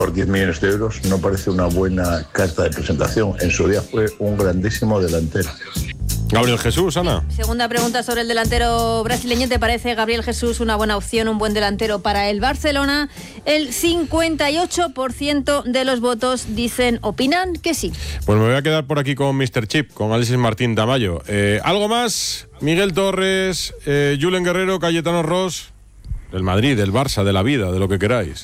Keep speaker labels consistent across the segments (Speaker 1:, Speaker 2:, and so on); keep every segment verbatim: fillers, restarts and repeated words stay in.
Speaker 1: por diez millones de euros no parece una buena carta de presentación. En su día fue un grandísimo delantero.
Speaker 2: Gabriel Jesús, Ana.
Speaker 3: Segunda pregunta sobre el delantero brasileño. ¿Te parece Gabriel Jesús una buena opción, un buen delantero para el Barcelona? El cincuenta y ocho por ciento de los votos dicen, opinan que sí.
Speaker 2: Pues me voy a quedar por aquí con míster Chip, con Alexis Martín Tamayo. Eh, ¿Algo más? Miguel Torres, eh, Julen Guerrero, Cayetano Ros, del Madrid, del Barça, de la vida, de lo que queráis.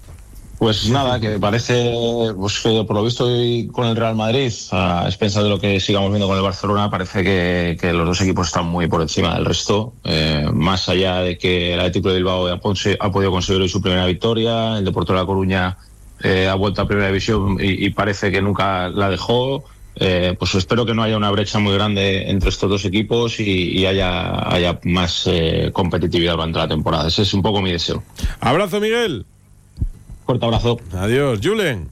Speaker 4: Pues nada, que parece, pues que por lo visto hoy con el Real Madrid, a expensas de lo que sigamos viendo con el Barcelona, parece que, que los dos equipos están muy por encima del resto. Eh, más allá de que el Atlético de Bilbao ha, ha podido conseguir hoy su primera victoria, el Deportivo de La Coruña eh, ha vuelto a Primera División y, y parece que nunca la dejó. Eh, pues espero que no haya una brecha muy grande entre estos dos equipos y, y haya, haya más eh, competitividad durante la temporada. Ese es un poco mi deseo.
Speaker 2: Abrazo, Miguel.
Speaker 4: Fuerte abrazo.
Speaker 2: Adiós, Julen.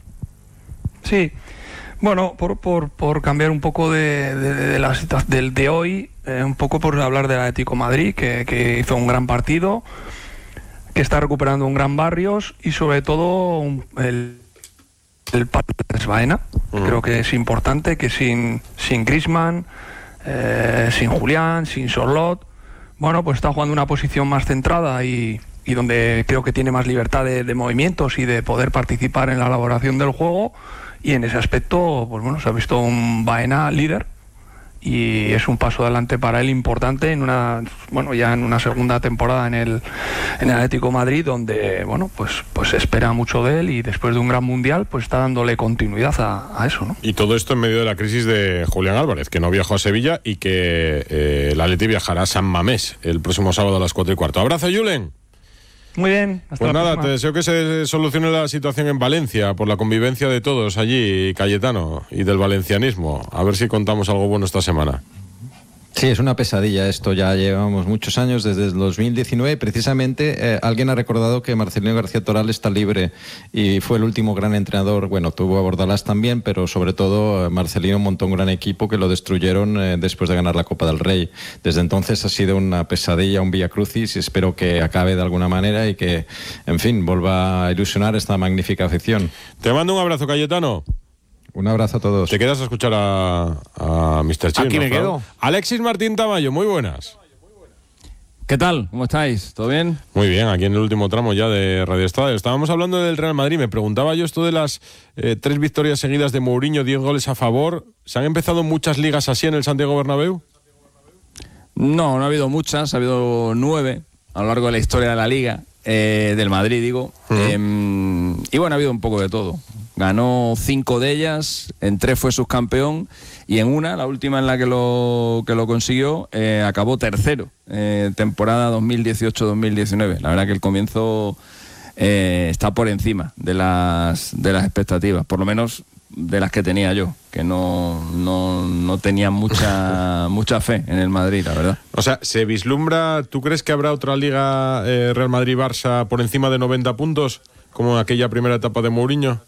Speaker 5: Sí, bueno, por, por, por cambiar un poco de, de, de la situación del de hoy, eh, un poco por hablar del Atlético de Madrid, que, que hizo un gran partido, que está recuperando un gran Barrios y sobre todo un, el, el partido de Baena. Uh-huh. Creo que es importante que sin, sin Griezmann, eh, sin Julián, sin Sorlot, bueno, pues está jugando una posición más centrada y... y donde creo que tiene más libertad de, de movimientos y de poder participar en la elaboración del juego, y en ese aspecto, pues bueno, se ha visto un Baena líder y es un paso adelante para él importante en una, bueno, ya en una segunda temporada en el, en el Atlético de Madrid, donde, bueno, pues, pues se espera mucho de él y después de un gran mundial, pues está dándole continuidad a, a eso, ¿no?
Speaker 2: Y todo esto en medio de la crisis de Julián Álvarez, que no viajó a Sevilla y que eh, el Atleti viajará a San Mamés el próximo sábado a las cuatro y cuarto. Abrazo, Julen.
Speaker 5: Muy bien, hasta
Speaker 2: pues
Speaker 5: la
Speaker 2: nada,
Speaker 5: próxima.
Speaker 2: Te deseo que se solucione la situación en Valencia por la convivencia de todos allí, Cayetano, y del valencianismo. A ver si contamos algo bueno esta semana.
Speaker 6: Sí, es una pesadilla esto, ya llevamos muchos años, desde el dos mil diecinueve, precisamente eh, alguien ha recordado que Marcelino García Toral está libre y fue el último gran entrenador, bueno, tuvo a Bordalás también, pero sobre todo eh, Marcelino montó un gran equipo que lo destruyeron eh, después de ganar la Copa del Rey. Desde entonces ha sido una pesadilla, un vía crucis, y espero que acabe de alguna manera y que, en fin, vuelva a ilusionar esta magnífica afición.
Speaker 2: Te mando un abrazo, Cayetano.
Speaker 6: Un abrazo a todos.
Speaker 2: Te quedas a escuchar a, a míster Chin.
Speaker 7: Aquí
Speaker 2: ¿no?
Speaker 7: me quedo.
Speaker 2: Alexis Martín Tamayo, muy buenas.
Speaker 7: ¿Qué tal? ¿Cómo estáis? ¿Todo bien?
Speaker 2: Muy bien, aquí en el último tramo ya de Radio Estadio. Estábamos hablando del Real Madrid. Me preguntaba yo esto de las eh, tres victorias seguidas de Mourinho, diez goles a favor. ¿Se han empezado muchas ligas así en el Santiago Bernabéu?
Speaker 7: No, no ha habido muchas. Ha habido nueve a lo largo de la historia de la Liga, eh, del Madrid, digo. Uh-huh. Eh, y bueno, ha habido un poco de todo. Ganó cinco de ellas, en tres fue subcampeón y en una, la última en la que lo, que lo consiguió, eh, acabó tercero, eh, temporada dos mil dieciocho dos mil diecinueve. La verdad que el comienzo eh, está por encima de las, de las expectativas, por lo menos de las que tenía yo, que no, no, no tenía mucha, mucha fe en el Madrid, la verdad.
Speaker 2: O sea, ¿se vislumbra, tú crees que habrá otra liga eh, Real Madrid-Barça por encima de noventa puntos, como en aquella primera etapa de Mourinho?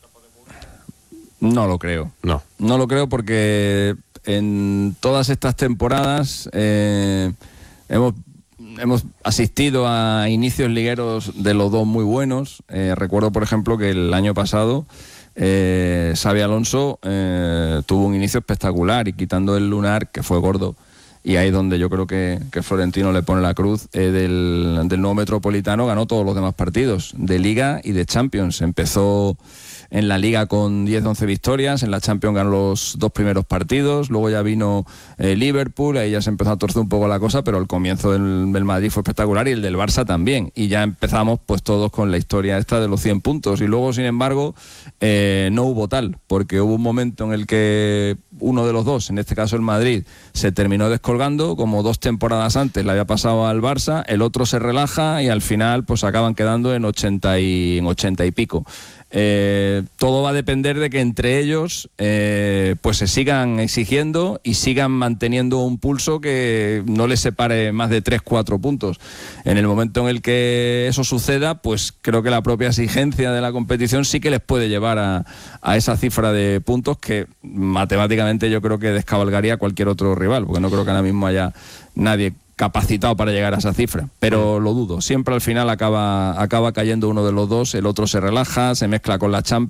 Speaker 7: No lo creo.
Speaker 2: No.
Speaker 7: No lo creo porque en todas estas temporadas eh, hemos, hemos asistido a inicios ligueros de los dos muy buenos. Eh, recuerdo, por ejemplo, que el año pasado eh, Xabi Alonso eh, tuvo un inicio espectacular y quitando el lunar, que fue gordo, y ahí es donde yo creo que, que Florentino le pone la cruz, eh, del, del nuevo Metropolitano, ganó todos los demás partidos, de Liga y de Champions. Empezó en la Liga con diez once victorias, en la Champions ganó los dos primeros partidos, luego ya vino eh, Liverpool, ahí ya se empezó a torcer un poco la cosa, pero el comienzo del, del Madrid fue espectacular y el del Barça también, y ya empezamos pues todos con la historia esta de los cien puntos, y luego sin embargo eh, no hubo tal, porque hubo un momento en el que uno de los dos, en este caso el Madrid, se terminó descolgando, como dos temporadas antes le había pasado al Barça, el otro se relaja y al final pues acaban quedando en ochenta y, en ochenta y pico. Eh, todo va a depender de que entre ellos eh, pues se sigan exigiendo y sigan manteniendo un pulso que no les separe más de tres cuatro puntos. En el momento en el que eso suceda, pues creo que la propia exigencia de la competición sí que les puede llevar a, a esa cifra de puntos que matemáticamente yo creo que descabalgaría a cualquier otro rival, porque no creo que ahora mismo haya nadie capacitado para llegar a esa cifra, pero lo dudo. Siempre al final acaba, acaba cayendo uno de los dos, el otro se relaja, se mezcla con la Champions.